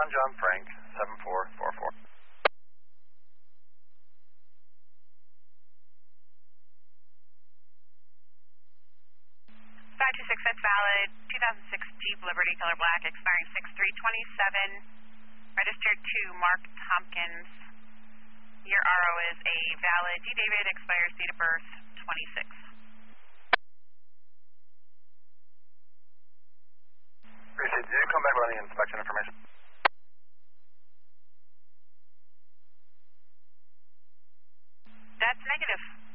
John Frank, 7444. 526, that's valid. 2006 Jeep Liberty, color black, expiring 6/3/27. Registered to Mark Tompkins. Your RO is a valid D. David, expires date of birth 26. Appreciate it. Did you come back with any inspection information? That's negative.